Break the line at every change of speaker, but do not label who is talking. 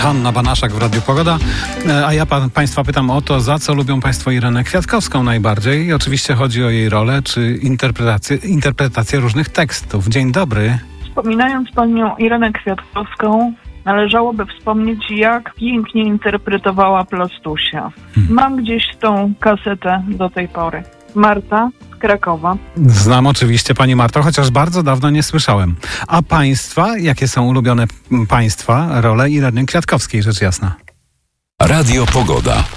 Hanna Banaszak w Radiu Pogoda. A ja Państwa pytam o to, za co lubią Państwo Irenę Kwiatkowską najbardziej. I oczywiście chodzi o jej rolę, czy interpretację różnych tekstów. Dzień dobry.
Wspominając panią Irenę Kwiatkowską, należałoby wspomnieć, jak pięknie interpretowała Plastusia. Mam gdzieś tą kasetę do tej pory. Marta z Krakowa.
Znam oczywiście Pani Marto, chociaż bardzo dawno nie słyszałem. A Państwa? Jakie są ulubione Państwa role Ireny Kwiatkowskiej, rzecz jasna?
Radio Pogoda.